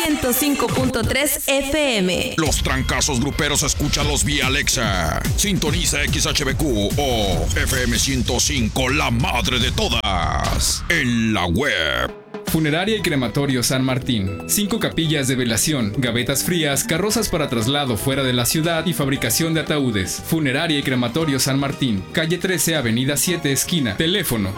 105.3 FM. Los trancazos gruperos, escúchalos vía Alexa. Sintoniza XHBQ o FM 105, la madre de todas. En la web. Funeraria y Crematorio San Martín. 5 capillas de velación, gavetas frías, carrozas para traslado fuera de la ciudad y fabricación de ataúdes. Funeraria y Crematorio San Martín. Calle 13, Avenida 7, esquina. Teléfono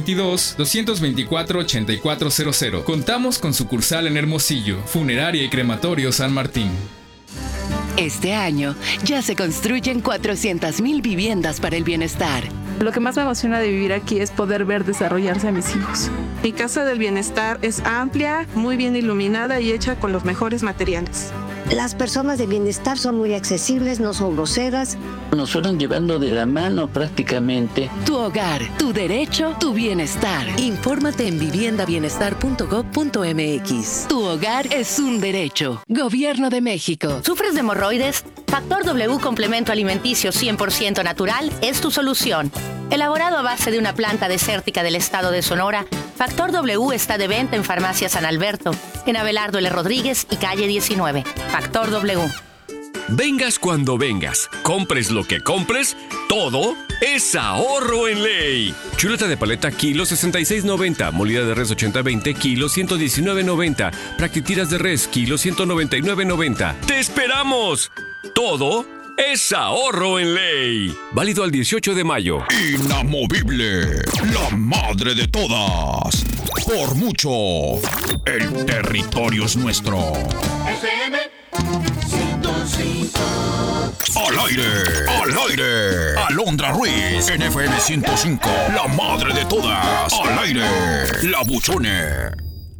622-224-8400. Contamos con sucursal en Hermosillo. Funeraria y Crematorio San Martín. Este año ya se construyen 400,000 viviendas para el bienestar. Lo que más me emociona de vivir aquí es poder ver desarrollarse a mis hijos. Mi casa del bienestar es amplia, muy bien iluminada y hecha con los mejores materiales. Las personas de bienestar son muy accesibles, no son groseras. Nos fueron llevando de la mano prácticamente. Tu hogar, tu derecho, tu bienestar. Infórmate en viviendabienestar.gov.mx. Tu hogar es un derecho. Gobierno de México. ¿Sufres de hemorroides? Factor W complemento alimenticio 100% natural es tu solución. Elaborado a base de una planta desértica del estado de Sonora, Factor W está de venta en Farmacia San Alberto, en Abelardo L. Rodríguez y calle 19. Factor W. Vengas cuando vengas, compres lo que compres, todo es ahorro en ley. Chuleta de paleta kilo 66.90, molida de res 80-20 kilo 119.90, practitiras de res kilo 199.90. ¡Te esperamos! Todo es ahorro en ley. Válido al 18 de mayo. Inamovible, la madre de todas. Por mucho, el territorio es nuestro. FM 105. Al aire. Alondra Ruiz, en FM 105, la madre de todas. Al aire, la buchona.